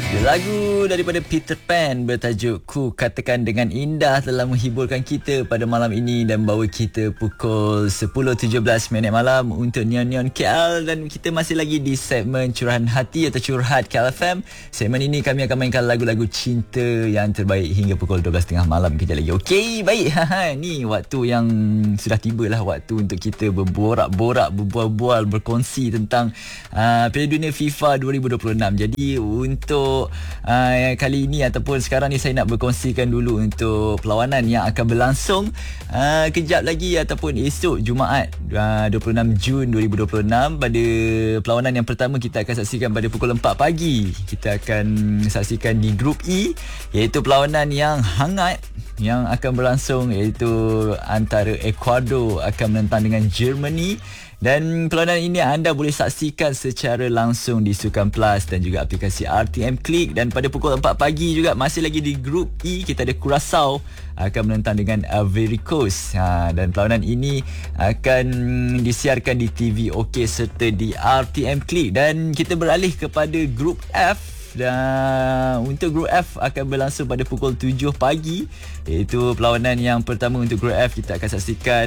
Lagu daripada Peter Pan bertajuk Ku Katakan Dengan Indah telah menghiburkan kita pada malam ini dan bawa kita pukul 10.17 malam untuk Neon KL, dan kita masih lagi di segmen Curahan Hati atau Curhat KL FM. Segmen ini kami akan mainkan lagu-lagu cinta yang terbaik hingga pukul 12.30 malam kejap lagi. Okey, baik. Ni waktu yang sudah tibalah waktu untuk kita berborak-borak, berbual-bual, berkongsi tentang Piala Dunia FIFA 2026. Jadi untuk kali ini ataupun sekarang ni saya nak berkongsikan dulu untuk perlawanan yang akan berlangsung kejap lagi ataupun esok Jumaat 26 Jun 2026. Pada perlawanan yang pertama kita akan saksikan pada pukul 4 pagi. Kita akan saksikan di grup E, iaitu perlawanan yang hangat yang akan berlangsung, iaitu antara Ecuador akan menentang dengan Germany. Dan perlawanan ini anda boleh saksikan secara langsung di Sukan Plus dan juga aplikasi RTM Klik. Dan pada pukul 4 pagi juga masih lagi di grup E, kita ada Curaçao akan menentang dengan Ivory Coast. Dan perlawanan ini akan disiarkan di TV OK serta di RTM Klik. Dan kita beralih kepada grup F. Dan untuk grup F akan berlangsung pada pukul 7 pagi, iaitu perlawanan yang pertama untuk grup F. Kita akan saksikan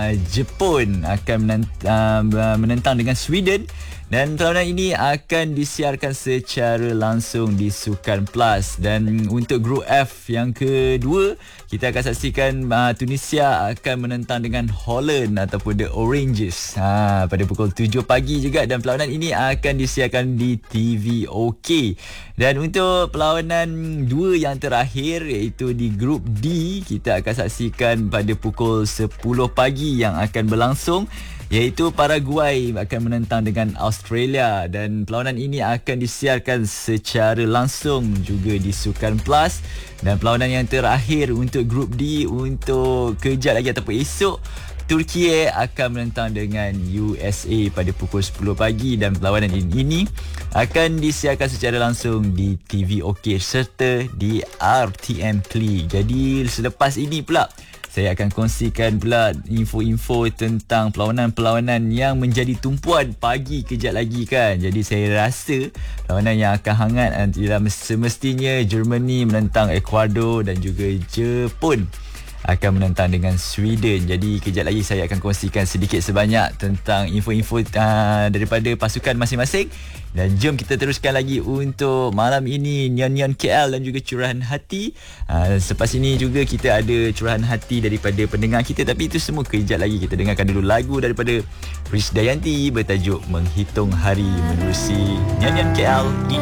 Jepun akan menentang dengan Sweden, dan perlawanan ini akan disiarkan secara langsung di Sukan Plus. Dan untuk grup F yang kedua, kita akan saksikan Tunisia akan menentang dengan Holland ataupun The Oranges pada pukul 7 pagi juga, dan perlawanan ini akan disiarkan di TV OK. Dan untuk perlawanan dua yang terakhir, iaitu di grup D, kita akan saksikan pada pukul 10 pagi yang akan berlangsung, iaitu Paraguay akan menentang dengan Australia, dan perlawanan ini akan disiarkan secara langsung juga di Sukan Plus. Dan perlawanan yang terakhir untuk grup D untuk kejap lagi ataupun esok, Turki akan menentang dengan USA pada pukul 10 pagi, dan perlawanan ini akan disiarkan secara langsung di TV OK serta di RTM Klik. Jadi selepas ini pula saya akan kongsikan pula info-info tentang perlawanan-perlawanan yang menjadi tumpuan pagi kejap lagi kan. Jadi saya rasa perlawanan yang akan hangat adalah semestinya Germany menentang Ecuador dan juga Jepun akan menentang dengan Sweden. Jadi kejap lagi saya akan kongsikan sedikit sebanyak tentang info-info daripada pasukan masing-masing. Dan jom kita teruskan lagi untuk malam ini Neon KL dan juga Curahan Hati. Selepas ini juga kita ada Curahan Hati daripada pendengar kita, tapi itu semua kejap lagi. Kita dengarkan dulu lagu daripada Prisdayanti bertajuk Menghitung Hari menerusi Neon KL.